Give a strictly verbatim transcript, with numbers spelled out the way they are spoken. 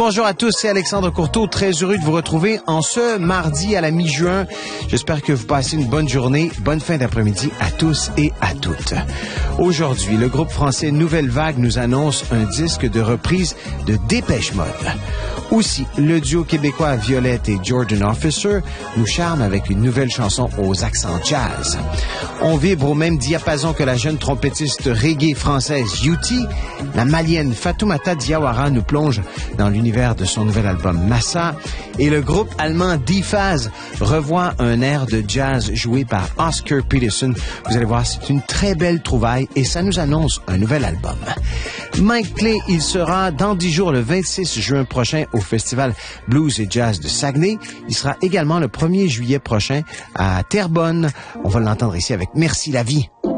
Bonjour à tous, c'est Alexandre Courteau, très heureux de vous retrouver en ce mardi à la mi-juin. J'espère que vous passez une bonne journée, bonne fin d'après-midi à tous et à toutes. Aujourd'hui, le groupe français Nouvelle Vague nous annonce un disque de reprise de Dépêche Mode. Aussi, le duo québécois Violette et Jordan Officer nous charme avec une nouvelle chanson aux accents jazz. On vibre au même diapason que la jeune trompettiste reggae française Yuti. La malienne Fatoumata Diawara nous plonge dans l'univers de son nouvel album Massa. Et le groupe allemand D-Phase revoit un air de jazz joué par Oscar Peterson. Vous allez voir, c'est une très belle trouvaille et ça nous annonce un nouvel album. Mike Clay, il sera dans dix jours, le vingt-six juin prochain, au Festival Blues et Jazz de Saguenay. Il sera également le premier juillet prochain à Terrebonne. On va l'entendre ici avec Merci la vie.